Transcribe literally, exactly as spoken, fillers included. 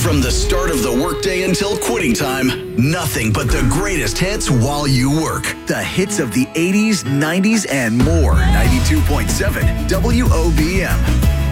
From the start of the workday until quitting time, nothing but the greatest hits while you work. The hits of the eighties, nineties, and more. ninety-two point seven W O B M.